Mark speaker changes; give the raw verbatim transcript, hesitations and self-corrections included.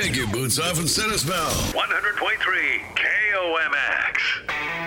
Speaker 1: Thank you, Boots Off and Centerville.
Speaker 2: one hundred point three K O M X.